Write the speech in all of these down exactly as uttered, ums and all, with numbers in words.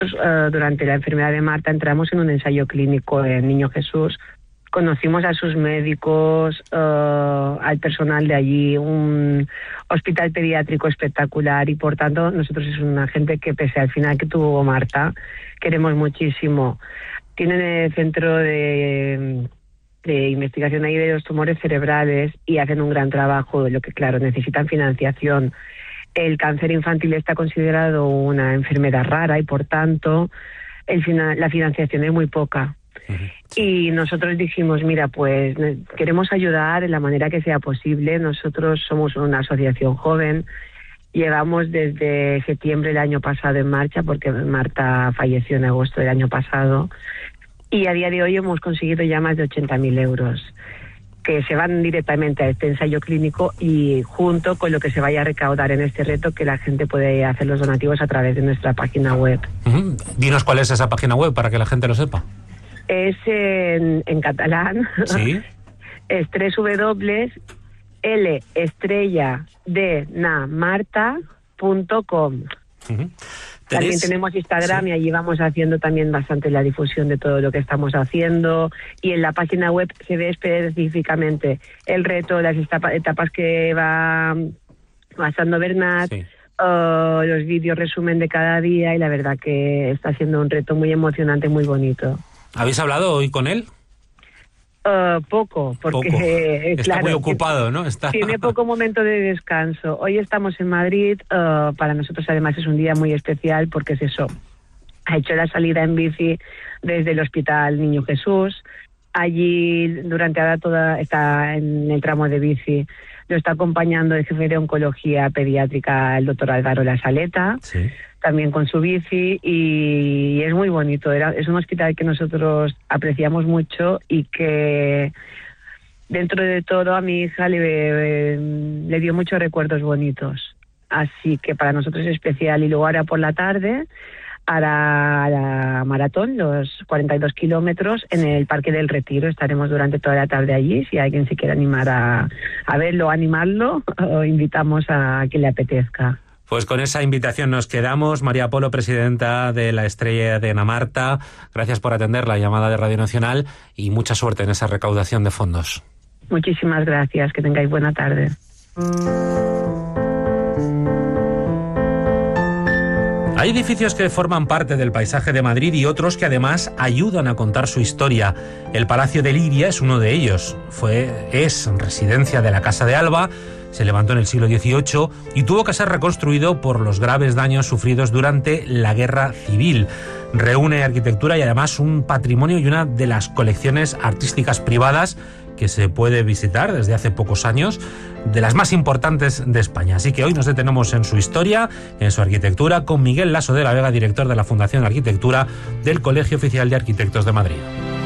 uh, durante la enfermedad de Marta entramos en un ensayo clínico en Niño Jesús. Conocimos a sus médicos, uh, al personal de allí, un hospital pediátrico espectacular, y por tanto nosotros es una gente que, pese al final que tuvo Marta, queremos muchísimo. Tienen el centro de, de investigación ahí de los tumores cerebrales y hacen un gran trabajo, lo que claro, necesitan financiación. El cáncer infantil está considerado una enfermedad rara y por tanto el fina- la financiación es muy poca. Y nosotros dijimos, mira, pues queremos ayudar en la manera que sea posible. Nosotros somos una asociación joven, llevamos desde septiembre del año pasado en marcha, porque Marta falleció en agosto del año pasado, y a día de hoy hemos conseguido ya más de ochenta mil euros, que se van directamente a este ensayo clínico y junto con lo que se vaya a recaudar en este reto, que la gente puede hacer los donativos a través de nuestra página web. Uh-huh. Dinos cuál es esa página web para que la gente lo sepa. Es en, en catalán. Sí. Es w l estrella de na marta punto com. Uh-huh. También tenemos Instagram, sí, y allí vamos haciendo también bastante la difusión de todo lo que estamos haciendo, y en la página web se ve específicamente el reto, las etapas que va pasando Bernat, sí, uh, los vídeos resumen de cada día, y la verdad que está siendo un reto muy emocionante, muy bonito. ¿Habéis hablado hoy con él? Uh, poco, porque poco. Eh, está claro, muy ocupado, ¿no? Está... Tiene poco momento de descanso. Hoy estamos en Madrid, uh, para nosotros además es un día muy especial porque es eso. Ha hecho la salida en bici desde el Hospital Niño Jesús. Allí durante ahora toda está en el tramo de bici. Lo está acompañando el jefe de oncología pediátrica, el doctor Álvaro La Saleta. Sí. También con su bici, y es muy bonito. Era, es un hospital que nosotros apreciamos mucho y que dentro de todo a mi hija le, le dio muchos recuerdos bonitos. Así que para nosotros es especial. Y luego ahora por la tarde hará la maratón, los cuarenta y dos kilómetros en el Parque del Retiro. Estaremos durante toda la tarde allí. Si alguien se quiere animar a, a verlo, a animarlo, o invitamos a quien le apetezca. Pues con esa invitación nos quedamos. María Polo, presidenta de la Estrella de na Marta, gracias por atender la llamada de Radio Nacional y mucha suerte en esa recaudación de fondos. Muchísimas gracias, que tengáis buena tarde. Hay edificios que forman parte del paisaje de Madrid y otros que además ayudan a contar su historia. El Palacio de Liria es uno de ellos. Fue, es residencia de la Casa de Alba. Se levantó en el siglo dieciocho y tuvo que ser reconstruido por los graves daños sufridos durante la Guerra Civil. Reúne arquitectura y además un patrimonio y una de las colecciones artísticas privadas que se puede visitar desde hace pocos años, de las más importantes de España. Así que hoy nos detenemos en su historia, en su arquitectura, con Miguel Laso de la Vega, director de la Fundación de Arquitectura del Colegio Oficial de Arquitectos de Madrid.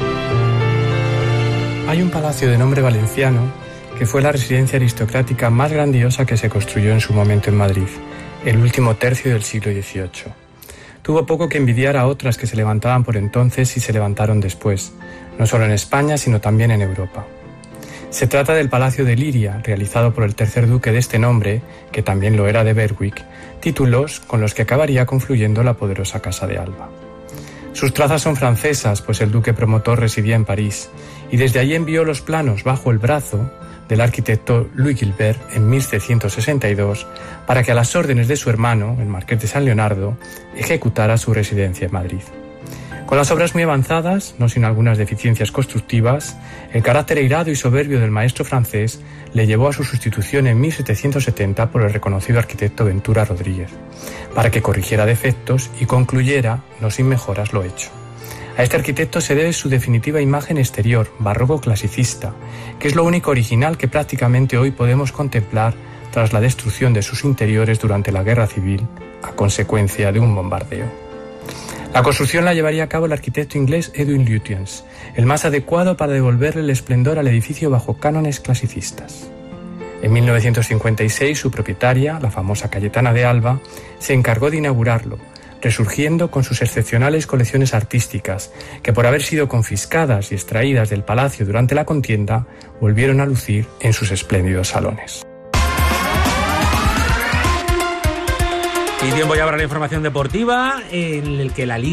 Hay un palacio de nombre valenciano que fue la residencia aristocrática más grandiosa que se construyó en su momento en Madrid, el último tercio del siglo dieciocho. Tuvo poco que envidiar a otras que se levantaban por entonces y se levantaron después, no solo en España, sino también en Europa. Se trata del Palacio de Liria, realizado por el tercer duque de este nombre, que también lo era de Berwick, títulos con los que acabaría confluyendo la poderosa Casa de Alba. Sus trazas son francesas, pues el duque promotor residía en París, y desde allí envió los planos bajo el brazo del arquitecto Louis Guilbert en mil setecientos sesenta y dos para que a las órdenes de su hermano, el marqués de San Leonardo, ejecutara su residencia en Madrid. Con las obras muy avanzadas, no sin algunas deficiencias constructivas, el carácter airado y soberbio del maestro francés le llevó a su sustitución en mil setecientos setenta por el reconocido arquitecto Ventura Rodríguez, para que corrigiera defectos y concluyera, no sin mejoras, lo hecho. A este arquitecto se debe su definitiva imagen exterior, barroco clasicista, que es lo único original que prácticamente hoy podemos contemplar tras la destrucción de sus interiores durante la Guerra Civil a consecuencia de un bombardeo. La construcción la llevaría a cabo el arquitecto inglés Edwin Lutyens, el más adecuado para devolverle el esplendor al edificio bajo cánones clasicistas. En mil novecientos cincuenta y seis, su propietaria, la famosa Cayetana de Alba, se encargó de inaugurarlo, resurgiendo con sus excepcionales colecciones artísticas, que por haber sido confiscadas y extraídas del palacio durante la contienda, volvieron a lucir en sus espléndidos salones. Y tiempo ya para la información deportiva, en el que la Liga